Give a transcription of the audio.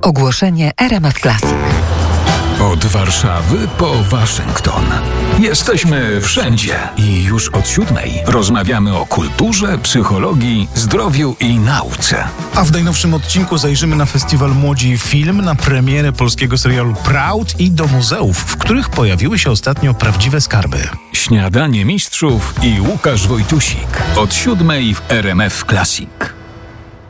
Ogłoszenie RMF Classic. Od Warszawy po Waszyngton. Jesteśmy wszędzie i już od 7:00 rozmawiamy o kulturze, psychologii, zdrowiu i nauce. A w najnowszym odcinku zajrzymy na festiwal Młodzi Film, na premierę polskiego serialu Proud i do muzeów, w których pojawiły się ostatnio prawdziwe skarby. Śniadanie mistrzów i Łukasz Wojtusik. Od 7:00 w RMF Classic.